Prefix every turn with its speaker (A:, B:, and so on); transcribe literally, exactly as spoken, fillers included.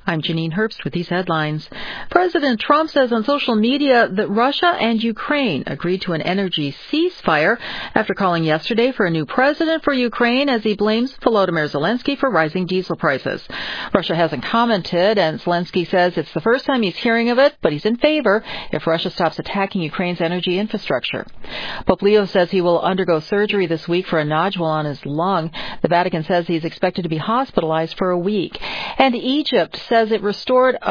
A: I'm Janine Herbst with these headlines. President Trump says on social media that Russia and Ukraine agreed to an energy ceasefire after calling yesterday for a new president for Ukraine as he blames Volodymyr Zelensky for rising diesel prices. Russia hasn't commented, and Zelensky says it's the first time he's hearing of it, but he's in favor if Russia stops attacking Ukraine's energy infrastructure. Pope Leo says he will undergo surgery this week for a nodule on his lung. The Vatican says he's expected to be hospitalized for a week. And Egypt says it restored a